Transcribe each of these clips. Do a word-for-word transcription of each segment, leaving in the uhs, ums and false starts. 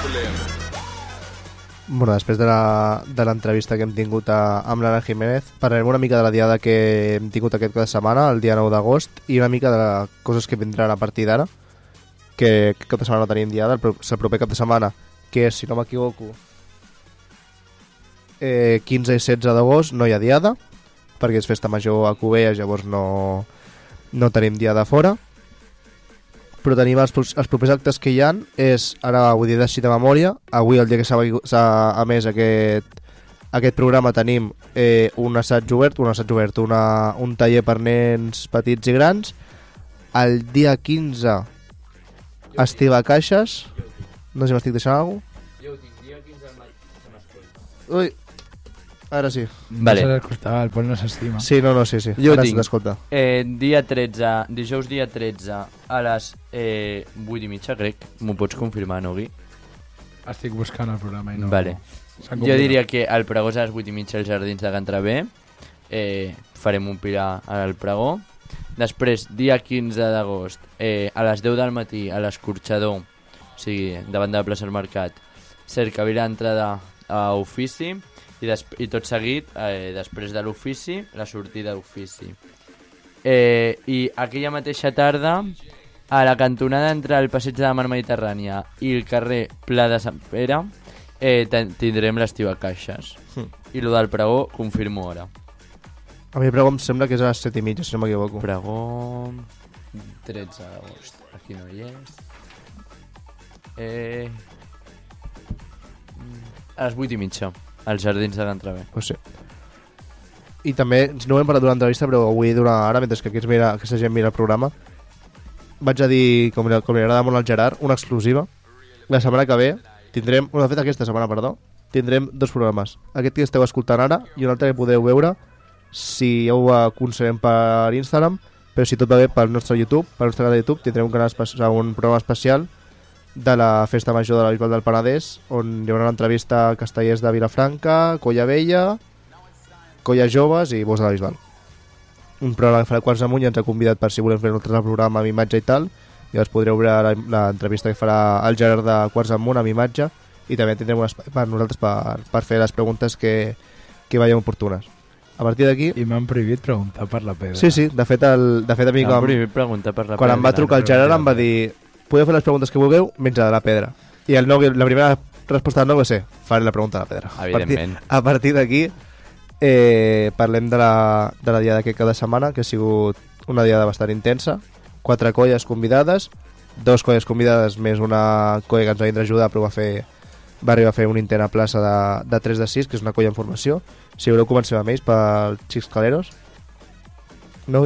Bueno, després de la- de l'entrevista que hem tingut a, amb l'Anna Jiménez, parlarem una mica de la diada que hem tingut aquest cap de setmana, el dia nou d'agost, i una mica de les coses que vindran a partir d'ara, que aquest cap de setmana no tenim diada, el, pro el proper cap de setmana, que és, si no m'equivoco, eh, quinze i setze d'agost, no hi ha diada, perquè és festa major a Cubelles, llavors no, no tenim diada fora. Però tenim els, els propers actes que hi ha és, ara vull dir així de memòria, avui el dia que s'ha emès aquest, aquest programa tenim eh, un assaig obert, un assaig obert, una, un taller per nens petits i grans. El dia quinze estiva a Caixes, no sé si m'estic deixant alguna cosa. Jo ho tinc, dia quinze de maig se m'escolta. Ui, ara sí. Vale. No s'escoltava, el Pol no s'estima. Sí, no, no, sí, sí. Jo ara tinc. s'escolta. Eh, dia tretze, dijous dia tretze, a les eh, vuit i mitja, crec. M'ho pots confirmar, no, Gui? Estic buscant el programa i no... Vale. s'han Jo complicat. diria que al pregó és a les vuit i mitja als Jardins de Can Travé. Eh, farem un pilar al pregó. Després, dia quinze d'agost, eh, a les deu del matí, a l'Escorxador, o sigui, davant de la plaça del Mercat, cercavila entrada a ofici, i, i tot seguit, eh, després de l'ofici, la sortida d'ofici. Eh, I aquella mateixa tarda, a la cantonada entre el passeig de la Mar Mediterrània i el carrer Pla de Sant Pere, eh, tindrem l'estiu a Caixes. Mm. I lo del pregó, confirmo ara. A mi el pregó em sembla que és a les set i mitja, si no m'equivoco. Pregó... tretze d'agost. Aquí no hi és. Eh... A les vuit i mitja, als Jardins de Can Travé. Pues sí. I també, no ho hem parlat durant l'entrevista, però avui, durant ara, mentre que aquí es mira, aquesta gent mira el programa, vaig a dir, com, com li agrada molt al Gerard, una exclusiva. La setmana que ve tindrem, bueno, de fet aquesta setmana, perdó, tindrem dos programes. Aquest que esteu escoltant ara i un altre que podeu veure si ja ho aconseguim per Instagram, però si tot va bé pel nostre YouTube, pel nostre canal de YouTube, tindrem un, canal un programa especial de la Festa Major de la Bisbal del Penedès, on hi haurà una entrevista a castellers de Vilafranca, Colla Vella, Colla Joves i Bos de la Bisbal. Un programa que farà Quarts Amunt i ens ha convidat per si volem fer nosaltres el programa amb imatge i tal, i llavors podreu veure l'entrevista que farà el Gerard de Quarts Amunt amb imatge, i també tindrem un espai per nosaltres per, per fer les preguntes que, que veiem oportunes. A partir d'aquí... I m'han prohibit preguntar per la pedra. Sí, sí, de fet, el, de fet a mi No, quan, prohibit preguntar per la quan em va pedra. trucar el Gerard em va dir podeu fer les preguntes que vulgueu menys la de la pedra. I el no, la primera resposta del no va ser faré la pregunta de la pedra. Evidentment. A partir, a partir d'aquí eh, parlem de la, de la diada que cada setmana, que ha sigut una diada bastant intensa. Quatre colles convidades, dos colles convidades més una colla que ens va vindre a ajudar, però va fer va arribar a fer un intent a plaça de, de tres de sis, que és una colla en formació. Si voleu comencem amb ells pel Xics Caleros. No?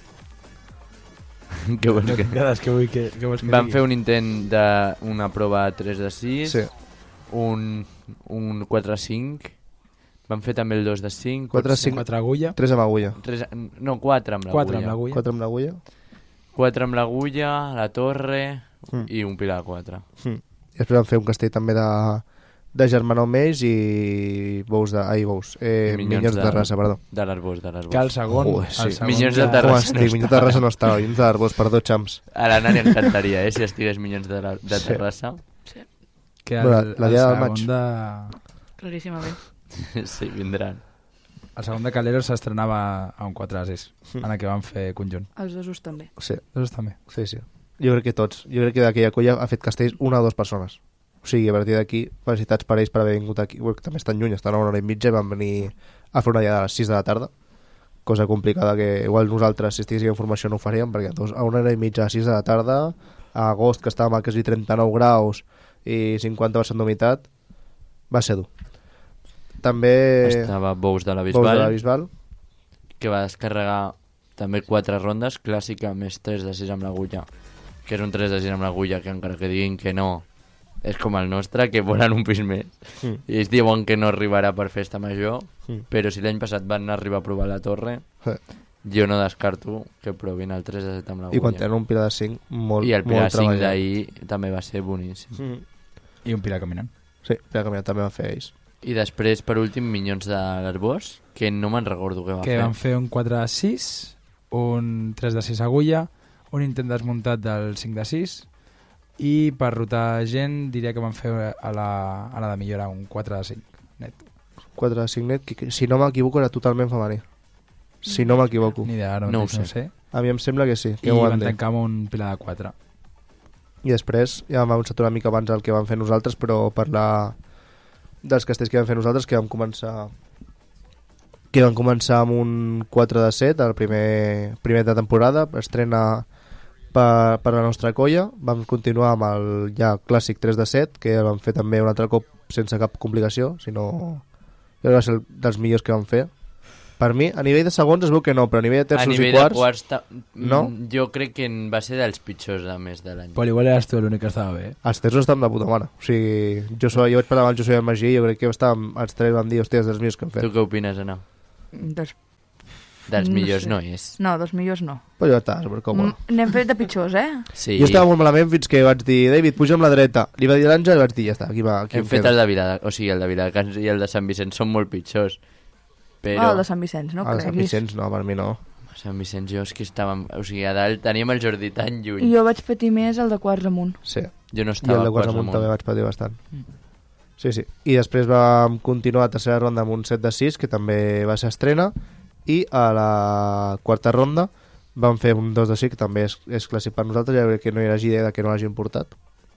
Què vols que... Dades que vull que, que, vols que Vam digui? fer un intent d'una prova tres de sis, Sí. un, un quatre a cinc, vam fer també el dos de cinc, quatre a potser. cinc. Quatre agulla. Tres amb agulla. Tres, no, quatre amb Quatre amb l'agulla. l'agulla. Quatre amb l'agulla. Quatre amb l'agulla, la torre Mm. i un pilar de quatre. Mm. I després vam fer un castell també de, de germanor amb ells i bous de... Ai, bous. Eh, Minyons minyons de, de- raça, perdó. De l'arbós, de l'arbós. Que el segon... Joder, sí. el segon Minyons ja- de Terrassa. Com estic? Minyons de raça no estava. Minyons d'arbós, perdó, xams. A l'Anna li encantaria, eh, si estigués Minyons de, la, de Sí. Terrassa. Que Bueno, el, la el diada del segon maig. de... Claríssimament. Sí, vindran. El segon de Caleros s'estrenava a un quatre a sis, Mm. en el que van fer conjunt. Els dosos també. Sí, Dos també. sí, sí. Jo crec que tots. Jo crec que d'aquella colla ha fet castells una o dues persones. O sigui, a partir d'aquí, felicitats per ells per haver vingut aquí. Bueno, també estan lluny, estan a una hora i mitja i van venir a fer una diada a les sis de la tarda. Cosa complicada que igual nosaltres, si estiguéssim en formació, no ho faríem, perquè dos, a una hora i mitja a sis de la tarda, a agost, que estàvem a quasi trenta-nou graus i cinquanta per cent d'humitat, va ser dur. També... Estava Bous de la Bous de la Bisbal, Bisbal. que va descarregar també quatre rondes, clàssica més tres de sis amb l'agulla, que és un tres de sis amb l'agulla, que encara que diguin que no, és com el nostre, que volen un pis més. Mm. I ells diuen que no arribarà per festa major, Mm. però si l'any passat van arribar a provar la torre, Sí. jo no descarto que provin el tres de set amb I quan l'agulla. tenen un pilar de cinc molt, I el pilar molt cinc treballat. d'ahir també va ser boníssim. Mm. I un pilar caminant. Sí, pilar caminant també va fer ells. I després, per últim, Minyons de l'Arbós, que no me'n recordo què va Que fer. van fer un quatre a sis, un tres de sis agulla, un intent desmuntat del cinc de sis, I per rotar gent diria que van fer a la, a la de millora un quatre de cinc net. quatre de cinc net, que, si no m'equivoco era totalment femení. Si no m'equivoco. Ni idea, ara No no, ho no sé. sé. A mi em sembla que sí. Que I ho van van dir. tancar amb un pilar de quatre. I després ja vam avançar una mica abans el que vam fer nosaltres, però parlar dels castells que vam fer nosaltres, que vam començar que vam començar amb un quatre de set, el primer, primer de temporada, estrena per, per la nostra colla. Vam continuar amb el ja clàssic tres de set, que el vam fer també un altre cop sense cap complicació, sinó jo crec que va ser el dels millors que vam fer. Per mi, a nivell de segons es veu que no, però a nivell de A terços nivell i quarts... de quarts, ta... no? mm, jo crec que en va ser dels pitjors a més de l'any. Però igual eres tu l'únic que estava bé. Els terços estan de puta mare. O sigui, jo, so, jo vaig parlar amb el José i el Magí i jo crec que estàvem, els tres vam dir, hòstia, és dels millors que hem fet. Tu què opines, Anna? Dels... Dels No millors sé. no és. No, dels millors no. Però jo estava supercòmode. Mm, N'hem fet de pitjors, eh? Sí. Jo estava molt malament fins que vaig dir, David, puja amb la dreta. Li va dir l'Àngel i vaig dir, ja està, aquí va. Aquí Hem fet el de Vilada, o sigui, el de Viladecans i el de Sant Vicenç són molt pitjors. Però... Ah, el de Sant Vicenç, no? Ah, el Sant Creguis. Vicenç no, per mi no. A Sant Vicenç jo és que estàvem... O sigui, a dalt teníem el Jordi tan lluny. I jo vaig patir més el de quarts amunt. Sí, Jo no i estava el de a Quarts quarts amunt amunt. també vaig patir bastant. Mm. Sí, sí. I després vam continuar a tercera ronda amb un set de sis, que també va ser estrena, i a la quarta ronda vam fer un dos de sis, que també és, és clàssic per nosaltres, ja crec que no hi hagi idea de que no l'hagin portat.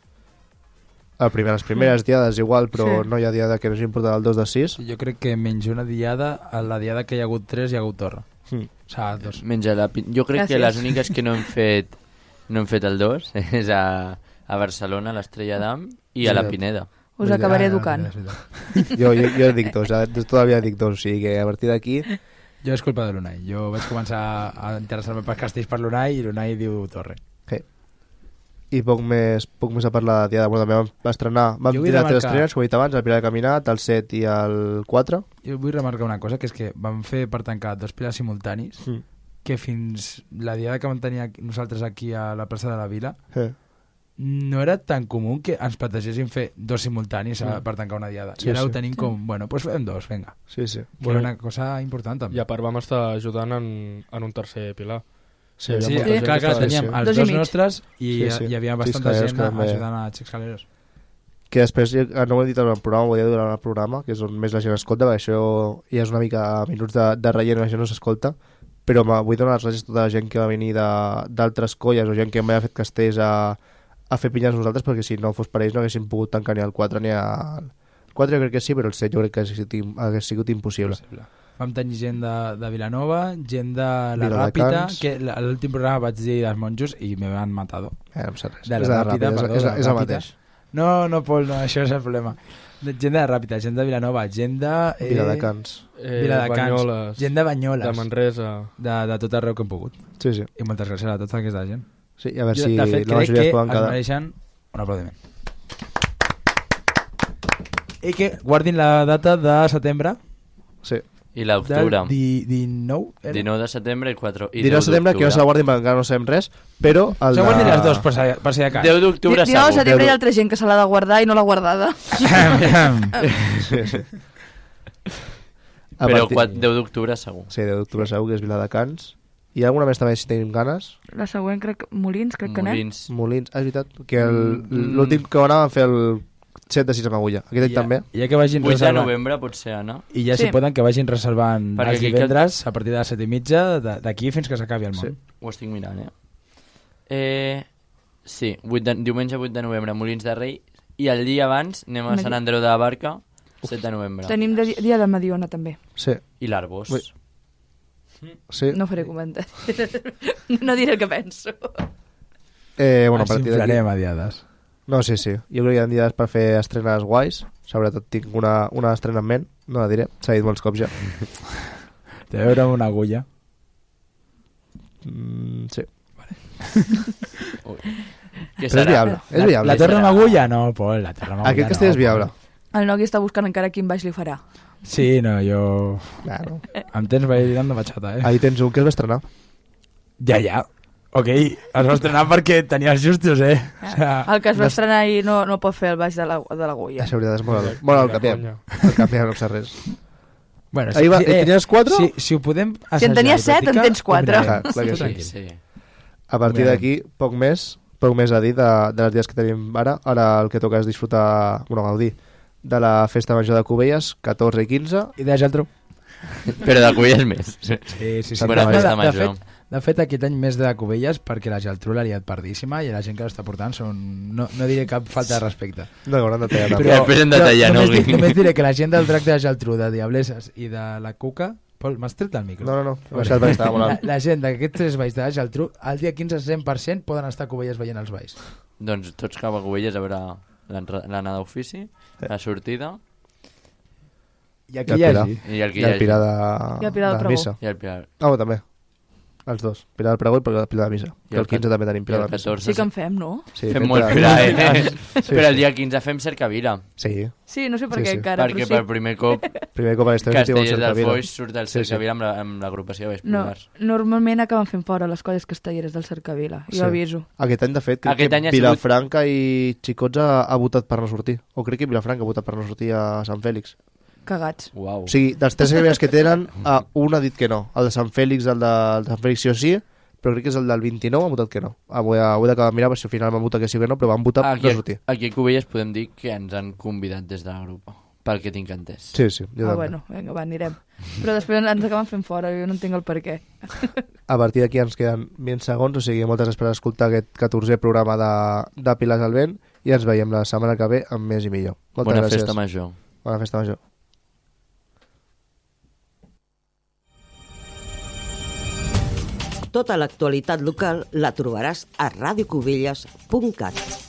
A primer, les primeres diades igual, però Sí. no hi ha diada que no hagin portat el dos de sis. Jo crec que menys una diada, a la diada que hi ha hagut tres hi ha hagut torre. Mm. O sigui, dos. Menja la pin... Jo crec que Gràcies. les úniques que no hem fet no hem fet el dos és a, a Barcelona, a l'Estrella d'Am i a la Sí. Pineda. Us acabaré Ah, educant. és veritat. Jo, jo, jo dic dos, ja, todavía dic dos, o sigui que a partir d'aquí... Jo és culpa de l'Unai. Jo vaig començar a interessar-me per castells per l'Unai i l'Unai diu torre. Hey. I poc més, poc més a parlar de diada. Bueno, també vam estrenar, vam Jo vull tirar tres remarcar- estrenes, com he dit abans, el Pilar de Caminat, el set i el quatre. Jo vull remarcar una cosa, que és que vam fer per tancar dos pilars simultanis, Mm. que fins la diada que vam tenir aquí- nosaltres aquí a la plaça de la Vila Eh. no era tan comú que ens plantegessin fer dos simultanis a, Mm. per tancar una diada. Sí, I ara sí. ho tenim com, bueno, doncs fem dos, vinga. Sí, sí. Que Bueno, era una cosa important també. I a part vam estar ajudant en, en un tercer pilar. Sí, Hi havia Sí, molta sí, gent clar, que clar, estava- teníem sí, sí. els Dos i dos mig. nostres i Sí, hi, sí. hi havia Xics bastanta Caleros, gent que també- ajudant a Xics Caleros. Que després, ja no ho he dit en el programa, ho he dit durant el programa, que és on més la gent escolta, perquè això ja és una mica minuts de, de relleno, la gent no s'escolta, però me- vull donar les gràcies a tota la gent que va venir de- d'altres colles o gent que mai ha fet castells a, a fer pinyes nosaltres, perquè si no fos per ells no haguéssim pogut tancar ni el quatre ni el... El quatre jo crec que sí, però el set jo crec que hagués sigut, im- hagués sigut impossible. Possible. Vam tenir gent de, de Vilanova, gent de la Viladecans. Ràpita, que l- a l'últim programa vaig dir dels monjos i me van matado. Eh, no em sap res. De la és de Ràpita, Ràpida, és, perdó, és, de la és el Ràpida. mateix. No, no, Pol, no, això és el problema. De- Gent de la Ràpita, gent de Vilanova, gent de... Eh, Viladecans. Eh, Viladecans, Banyoles, gent de Banyoles, de Manresa... de, de tot arreu que hem pogut. Sí, sí. I moltes gràcies a tota aquesta gent. sí i a veure Jo, si de fet, la crec majoria que es poden es quedar. mereixen un aplaudiment. I que guardin la data de setembre Sí. I l'octubre. del di, dinou. era? dinou de setembre i quatre... I dinou de setembre, que no se la guardin perquè encara no sabem res, però el Se de... guardin les dues per si, per si de cas. deu d'octubre Dinou de segur. setembre hi ha altra gent que se l'ha de guardar i no l'ha guardada. Sí, sí. A Però partir- quatre- deu d'octubre segur. Sí, deu d'octubre segur que és Viladecans. I alguna més també si tenim ganes. La següent crec que... Molins, crec que anem. Molins. Molins, ah, és veritat, que el- Mm. l'últim que anàvem a fer el set de sis amb agulla. Aquest any ja, també. ja que vagin vuit de reservant novembre pot ser, Anna. i ja Sí. si poden que vagin reservant Perquè els aquí divendres a partir de les set i mitja de- d'aquí fins que s'acabi el món. Sí. Ho estic mirant, eh? eh sí, vuit de, diumenge vuit de novembre, Molins de Rei. I el dia abans anem a Medi- Sant Andreu de la Barca, set de novembre. Tenim de, dia de Mediona, també. Sí, I l'Arbós. Ui. sí. No faré comentaris. No diré el que penso. Eh, bueno, a Ens partir d'aquí... inflarem a diades. No, sí, sí. Jo crec que hi ha dies per fer estrenes guais. Sobretot tinc una, una estrena en ment. No la diré, s'ha dit molts cops ja. Té a veure amb una agulla. Mm, sí. Ui. Què Però és serà? viable, és La, viable. la torre serà? amb agulla? No, Pol, la torre amb agulla Aquest castell no, és viable. Pol. El Nogui està buscant encara quin baix li farà. Sí, no, jo... Ah, no. Em tens veí dando bachata, eh? Ahí tens un que es va estrenar. Ja, ja. Ok, es va estrenar perquè tenia els justos, eh? O sea, El que es va estrenar ahir no, no pot fer el baix de la- de l'agulla. Això veritat és molt ador. Bueno, el canviem. Conya. El canviem, no passa res. bueno, Ahí va, eh, tenies quatre? Si, si ho podem assajar Si en tenies i set, en practicar, tens quatre. ho mirarem. Clar, clar que Sí, sí. sí. A partir Mirarem. d'aquí, poc més, poc més a dir de, de les dies que tenim ara. Ara el que toca és disfrutar, bueno, gaudir de la festa major de Cubelles, catorze i quinze. I de Geltrú. Però de Cubelles més. Sí, sí, sí. Bona de, festa de, de, major. fet, de fet, aquest any més de Cubelles perquè la Geltrú l'ha liat pardíssima i la gent que l'està portant són... No, no diré cap falta de respecte. No, hauran de tallar. Però- després hem de tallar, no, només, Gui? només diré que la gent del drac de la Geltrú, de Diableses i de la Cuca... Pol, m'has tret el micro? No, no, no. He baixat perquè estava molt La, alt. la gent d'aquests tres balls de la Geltrú, el dia quinze cent per cent poden estar a Cubelles veient els balls. Doncs tots cap a Cubelles a veure l'entra- l'anada d'ofici, la sortida I I aquí el hi Pilar. hagi. i el que I hi el hagi. Pilar de, I el Pilar del de Pregó. missa. I el Pilar. Ah, bueno, també. Els dos. Pilar del Pregó i Pilar de missa. I Que el el quinze també tenim I Pilar el de missa. catorze Sí que en fem, no? Sí, fem fem molt Pilar. Pilar, eh? Sí, Però el sí. dia quinze fem cercavila, Sí, Sí, no sé per Sí, què sí. encara, perquè però per sí. primer cop primer cop a la història que tinc un Castellers del cercavila. Foix surt del Sí, sí. cercavila amb la- amb l'agrupació Baix No, Populars. normalment acaben fent fora les colles castelleres del Cercavila. Jo Sí. aviso. Aquest any, de fet, crec Aquest que any ha sigut- Vilafranca i Xicots ha, ha votat per no sortir. O crec que Vilafranca ha votat per no sortir a Sant Fèlix. Cagats. Uau. O sigui, dels tres cercaviles que tenen, a un ha dit que no. El de Sant Fèlix, el de, el de Sant Fèlix sí o sí, però crec que és el del vint-i-nou, ha votat que no. Avui, avui d'acabar de mirar si al final van votar que sí o que no, però van votar Aquí, per no sortir. aquí a Cubelles podem dir que ens han convidat des de la grupa, pel que tinc entès. Sí, sí, jo Ah, també. bueno, vinga, va, anirem. Però després ens acaben fent fora, jo no entenc el per què. A partir d'aquí ens queden vint segons, o sigui, moltes gràcies per escoltar aquest catorzè programa de, de Pilars al Vent i ens veiem la setmana que ve amb més i millor. Moltes Bona gràcies. festa major. Bona festa major. Tota l'actualitat local la trobaràs a radiocubelles punt cat.